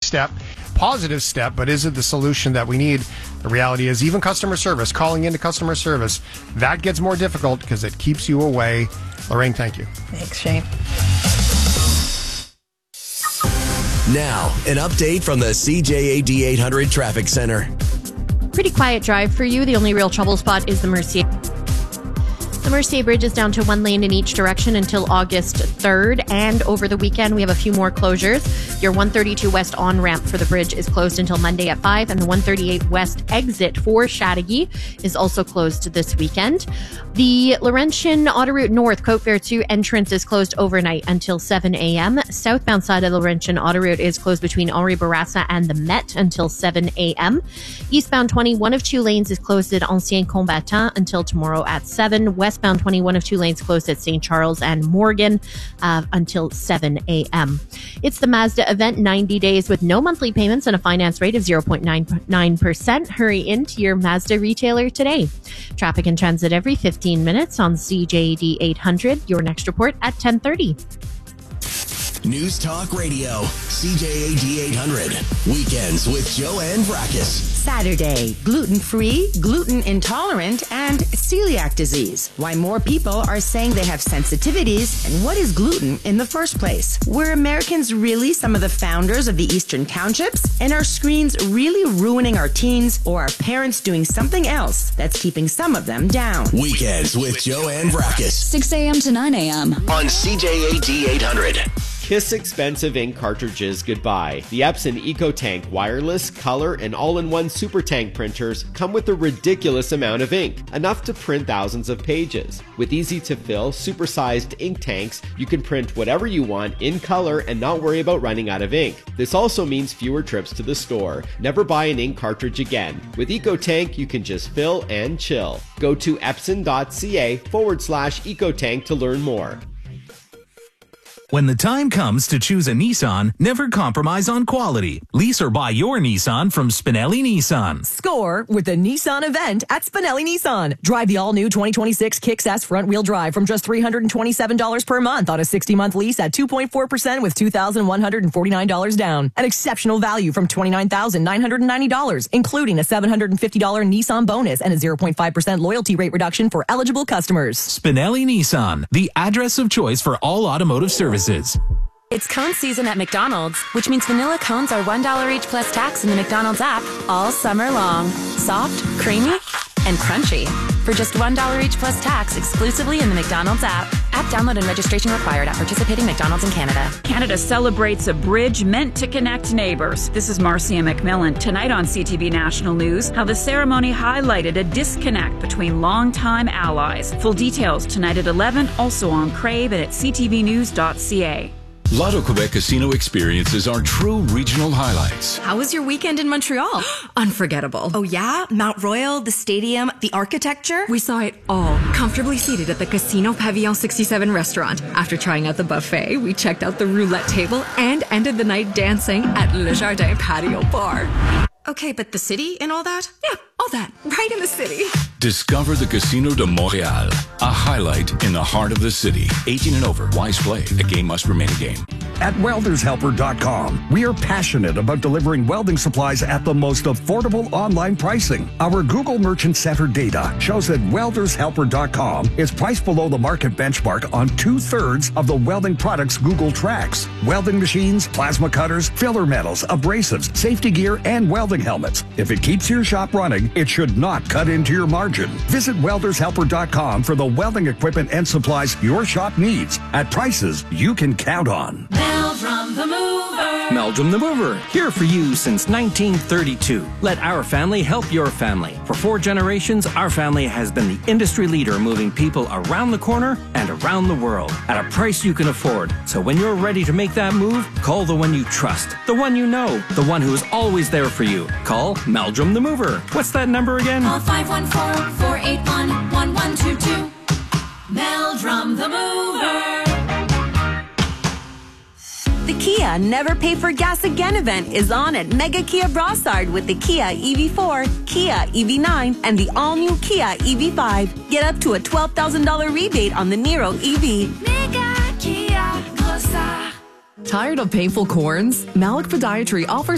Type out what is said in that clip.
step, positive step, but is it the solution that we need? The reality is even customer service, calling into customer service, that gets more difficult because it keeps you away. Lorraine, thank you. Thanks, Shane. Now, an update from the CJAD 800 Traffic Center. Pretty quiet drive for you. The only real trouble spot is the Mercier. The Mercier Bridge is down to one lane in each direction until August 3rd. And over the weekend, we have a few more closures. Your 132 West on-ramp for the bridge is closed until Monday at 5. And the 138 West exit for Chateauguay is also closed this weekend. The Laurentian Autoroute North Côte Vertu entrance is closed overnight until 7 a.m. Southbound side of the Laurentian Autoroute is closed between Henri Bourassa and the Met until 7 a.m. Eastbound 20, one of two lanes is closed at Ancien Combattant until tomorrow at 7. Westbound 20, one of two lanes closed at St. Charles and Morgan until 7 a.m. It's the Mazda event, 90 days with no monthly payments and a finance rate of 0.99%. Hurry into your Mazda retailer today. Traffic and transit every 15 minutes on CJAD 800. Your next report at 10:30. News Talk Radio, CJAD 800. Weekends with Joanne Vrackus. Saturday, gluten-free, gluten intolerant, and celiac disease. Why more people are saying they have sensitivities, and what is gluten in the first place? Were Americans really some of the founders of the Eastern Townships? And are screens really ruining our teens, or are parents doing something else that's keeping some of them down? Weekends with Joanne Vrackus. 6 a.m. to 9 a.m. on CJAD 800. Kiss expensive ink cartridges goodbye. The Epson EcoTank wireless, color, and all-in-one super tank printers come with a ridiculous amount of ink, enough to print thousands of pages. With easy-to-fill, super-sized ink tanks, you can print whatever you want in color and not worry about running out of ink. This also means fewer trips to the store. Never buy an ink cartridge again. With EcoTank, you can just fill and chill. Go to epson.ca/EcoTank to learn more. When the time comes to choose a Nissan, never compromise on quality. Lease or buy your Nissan from Spinelli Nissan. Score with the Nissan event at Spinelli Nissan. Drive the all-new 2026 Kicks S front-wheel drive from just $327 per month on a 60-month lease at 2.4% with $2,149 down. An exceptional value from $29,990, including a $750 Nissan bonus and a 0.5% loyalty rate reduction for eligible customers. Spinelli Nissan, the address of choice for all automotive services. It's cone season at McDonald's, which means vanilla cones are $1 each plus tax in the McDonald's app all summer long. Soft, creamy, and crunchy. For just $1 each plus tax exclusively in the McDonald's app. App download and registration required at participating McDonald's in Canada. Canada celebrates a bridge meant to connect neighbors. This is Marcia McMillan. Tonight on CTV National News, how the ceremony highlighted a disconnect between longtime allies. Full details tonight at 11, also on Crave and at ctvnews.ca. Lotto Quebec Casino experiences are true regional highlights. How was your weekend in Montreal? Unforgettable. Oh yeah? Mount Royal, the stadium, the architecture? We saw it all, comfortably seated at the Casino Pavillon 67 restaurant. After trying out the buffet, we checked out the roulette table and ended the night dancing at Le Jardin Patio Bar. Okay, but the city and all that? Yeah, all that. Right in the city. Discover the Casino de Montréal, a highlight in the heart of the city. 18 and over. Wise play. A game must remain a game. At weldershelper.com, we are passionate about delivering welding supplies at the most affordable online pricing. Our Google Merchant Center data shows that weldershelper.com is priced below the market benchmark on 2/3 of the welding products Google tracks. Welding machines, plasma cutters, filler metals, abrasives, safety gear, and welding helmets. If it keeps your shop running, it should not cut into your margin. Visit weldershelper.com for the welding equipment and supplies your shop needs at prices you can count on. Meldrum the Mover. Meldrum the Mover, here for you since 1932. Let our family help your family. For 4 generations, our family has been the industry leader moving people around the corner and around the world at a price you can afford. So when you're ready to make that move, call the one you trust, the one you know, the one who is always there for you. Call Meldrum the Mover. What's that number again? Call 514-481-1122. Meldrum the Mover. The Kia Never Pay for Gas Again event is on at Mega Kia Brossard with the Kia EV4, Kia EV9, and the all-new Kia EV5. Get up to a $12,000 rebate on the Niro EV. Mega Kia Brossard. Tired of painful corns? Malik Podiatry offers